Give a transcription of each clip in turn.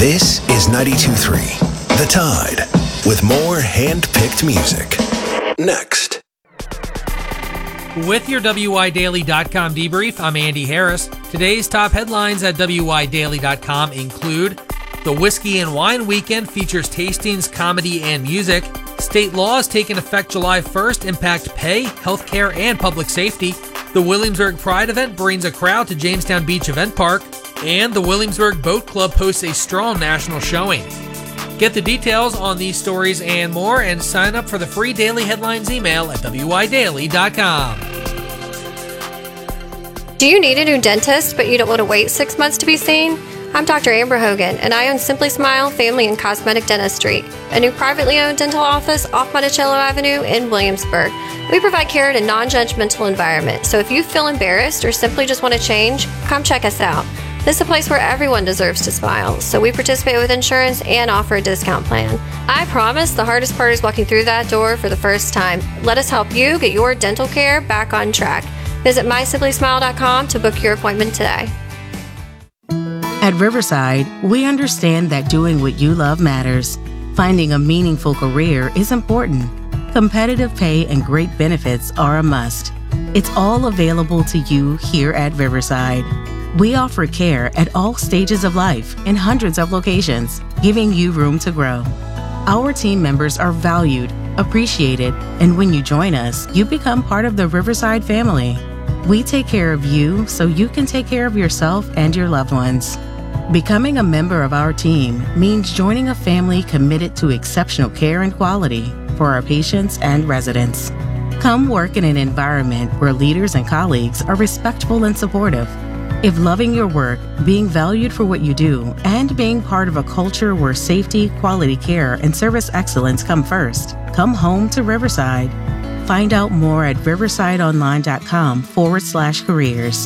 This is 92.3 The Tide, with more hand-picked music. Next. With your WYDaily.com debrief, I'm Andy Harris. Today's top headlines at WYDaily.com include: the Whiskey and Wine Weekend features tastings, comedy, and music. State laws taking effect July 1st impact pay, healthcare, and public safety. The Williamsburg Pride event brings a crowd to Jamestown Beach Event Park. And the Williamsburg Boat Club posts a strong national showing. Get the details on these stories and more, and sign up for the free daily headlines email at WYDaily.com. Do you need a new dentist, but you don't want to wait 6 months to be seen? I'm Dr. Amber Hogan, and I own Simply Smile Family and Cosmetic Dentistry, a new privately owned dental office off Monticello Avenue in Williamsburg. We provide care in a non-judgmental environment, so if you feel embarrassed or simply just want to change, come check us out. This is a place where everyone deserves to smile, so we participate with insurance and offer a discount plan. I promise the hardest part is walking through that door for the first time. Let us help you get your dental care back on track. Visit mysimplysmile.com to book your appointment today. At Riverside, we understand that doing what you love matters. Finding a meaningful career is important. Competitive pay and great benefits are a must. It's all available to you here at Riverside. We offer care at all stages of life in hundreds of locations, giving you room to grow. Our team members are valued, appreciated, and when you join us, you become part of the Riverside family. We take care of you so you can take care of yourself and your loved ones. Becoming a member of our team means joining a family committed to exceptional care and quality for our patients and residents. Come work in an environment where leaders and colleagues are respectful and supportive. If loving your work, being valued for what you do, and being part of a culture where safety, quality care, and service excellence come first, come home to Riverside. Find out more at riversideonline.com/careers.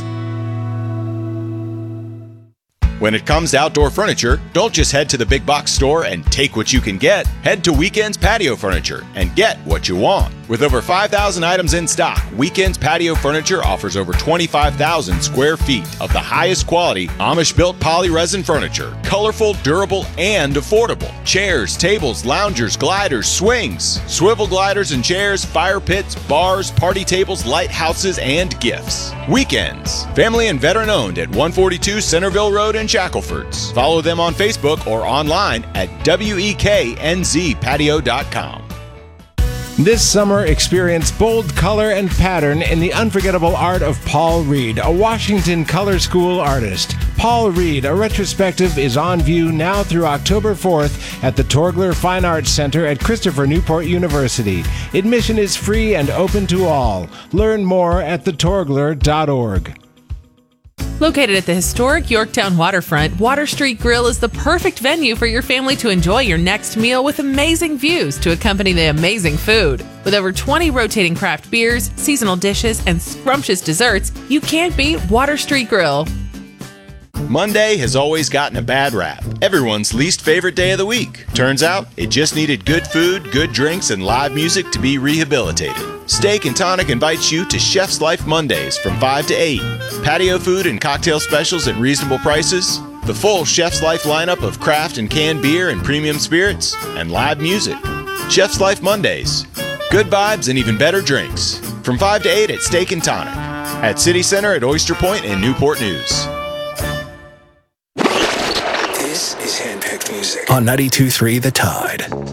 When it comes to outdoor furniture, don't just head to the big box store and take what you can get. Head to Weekends Patio Furniture and get what you want. With over 5,000 items in stock, Weekends Patio Furniture offers over 25,000 square feet of the highest quality Amish-built poly-resin furniture. Colorful, durable, and affordable. Chairs, tables, loungers, gliders, swings, swivel gliders and chairs, fire pits, bars, party tables, lighthouses, and gifts. Weekends. Family and veteran owned at 142 Centerville Road in Shacklefords. Follow them on Facebook or online at WEKNZpatio.com. This summer, experience bold color and pattern in the unforgettable art of Paul Reed, a Washington color school artist. Paul Reed, a retrospective, is on view now through October 4th at the Torgler Fine Arts Center at Christopher Newport University. Admission is free and open to all. Learn more at thetorgler.org. Located at the historic Yorktown waterfront, Water Street Grill is the perfect venue for your family to enjoy your next meal with amazing views to accompany the amazing food. With over 20 rotating craft beers, seasonal dishes, and scrumptious desserts, you can't beat Water Street Grill. Monday has always gotten a bad rap. Everyone's least favorite day of the week. Turns out, it just needed good food, good drinks, and live music to be rehabilitated. Steak and Tonic invites you to Chef's Life Mondays from 5 to 8. Patio food and cocktail specials at reasonable prices. The full Chef's Life lineup of craft and canned beer and premium spirits. And live music. Chef's Life Mondays. Good vibes and even better drinks. From 5 to 8 at Steak and Tonic. At City Center at Oyster Point and Newport News. This is handpicked music on 92.3 The Tide.